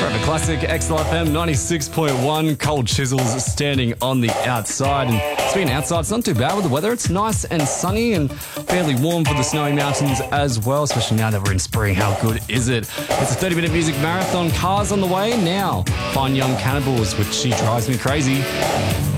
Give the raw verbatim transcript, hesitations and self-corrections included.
Forever Classic, X L F M ninety-six point one. Cold Chisels standing on the outside. And speaking outside, it's not too bad with the weather. It's nice and sunny and fairly warm for the snowy mountains as well, especially now that we're in spring. How good is it? It's a thirty minute music marathon. Cars on the way now. Find Young Cannibals with She Drives Me Crazy.